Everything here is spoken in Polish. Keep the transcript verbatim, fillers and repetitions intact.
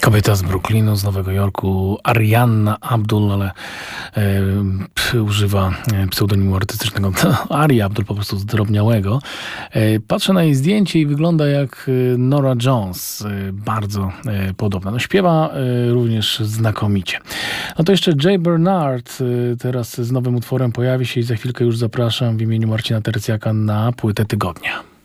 Kobieta z Brooklynu, z Nowego Jorku, Arianna Abdul, ale e, używa pseudonimu artystycznego Ari Abdul, po prostu zdrobniałego. E, patrzę na jej zdjęcie i wygląda jak Norah Jones, e, bardzo e, podobna. No, śpiewa e, również znakomicie. No to jeszcze Jay Bernard e, teraz z nowym utworem pojawi się i za chwilkę już zapraszam w imieniu Marcina Tercjaka na płytę tygodnia.